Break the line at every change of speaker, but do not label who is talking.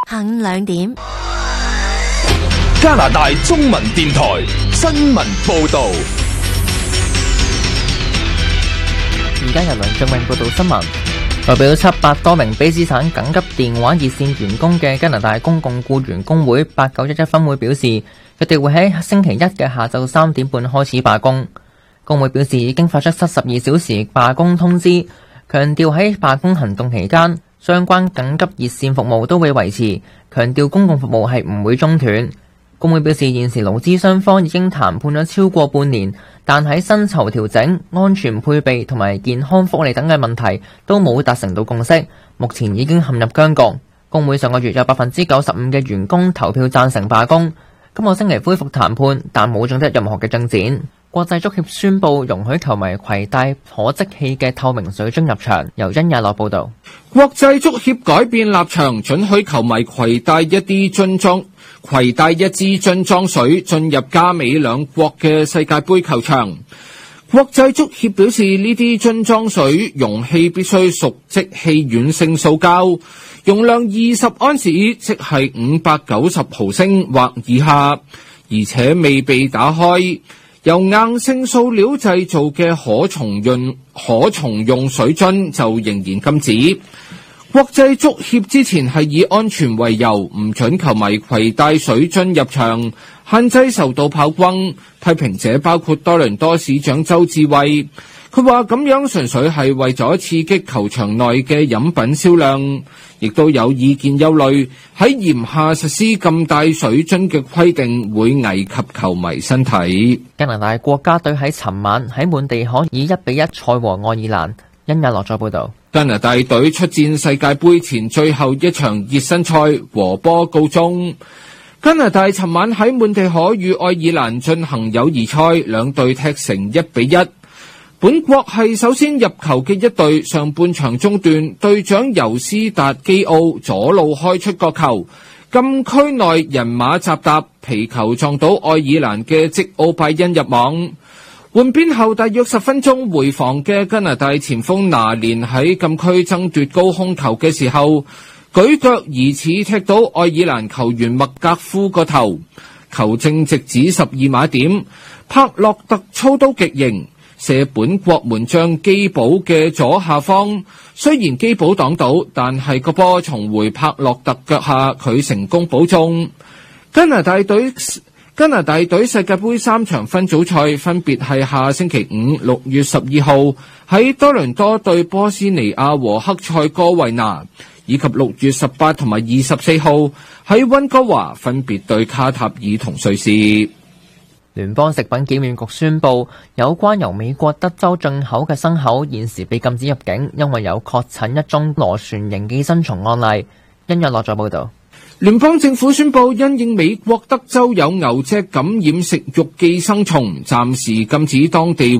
下午2點，
加拿大中文電台新聞報道。
而家由梁俊穎報道新聞。代表700多名卑詩省緊急電話熱線員工嘅加拿大公共僱員工會8911分會表示，佢哋會喺星期一嘅下晝3點半開始罷工。工會表示已經發出72小時罷工通知，強調喺罷工行動期間，相關緊急熱線服務都會維持，強調公共服務係唔會中斷。工會表示，現時勞資雙方已經談判咗超過半年，但喺薪酬調整、安全配備同埋健康福利等嘅問題都冇達成到共識，目前已經陷入僵局。工會上個月有95%嘅員工投票贊成罷工，今個星期恢復談判，但冇取得任何嘅進展。國際足協宣布容許球迷攜帶可積氣嘅透明水樽入場。由殷亞樂報道。
國際足協改變立場，准許球迷攜帶一支樽裝水進入加美兩國嘅世界盃球場。國際足協表示，呢啲樽裝水容器必須屬即棄軟性塑膠，容量20安士，即係590毫升或以下，而且未被打開。由硬性塑料製造嘅可重用水樽就仍然禁止。國際足協之前係以安全為由，唔准球迷攜帶水樽入場，限制受到炮轟。批評者包括多倫多市長周志偉，佢話咁樣純粹係為咗刺激球場內嘅飲品銷量。亦都有意見憂慮，喺炎夏實施咁大水樽嘅規定會危及球迷身體。
加拿大國家隊喺尋晚喺滿地可以1-1賽和愛爾蘭。殷亞樂再報道。
加拿大隊出戰世界盃前最後一場熱身賽和波告終。加拿大尋晚喺滿地可與愛爾蘭進行友誼賽，兩隊踢成1-1。本國係首先入球嘅一隊，上半場中段，隊長尤斯達基奧左路開出角球，禁區內人馬雜搭，皮球撞到愛爾蘭嘅積奧拜恩入網。換邊後大約10分鐘，回防嘅加拿大前鋒拿連喺禁區爭奪高空球嘅時候，舉腳疑似踢到愛爾蘭球員麥格夫個頭，球證直指12碼點，柏洛特操刀極刑，射本國門將基寶嘅左下方，雖然基寶擋到，但係個波重回柏洛特腳下，佢成功保中。加拿大隊世界盃3場分組賽分別係下星期5 6月12號喺多倫多對波斯尼亞和克塞哥維那，以及6月18同埋24號喺溫哥華分別對卡塔爾同瑞士。
聯邦食品檢驗局宣布，有關由美國德州進口嘅生蠔現時被禁止入境，因為有確診一宗螺旋形寄生蟲案例。殷日落咗報道。
聯邦政府宣布，因應美國德州有牛隻感染食肉寄生蟲，暫時禁止當地